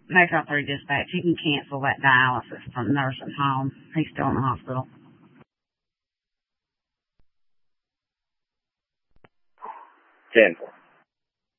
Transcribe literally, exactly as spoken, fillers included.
Make all three dispatch. You can cancel that dialysis from nursing home. He's still in the hospital. ten four.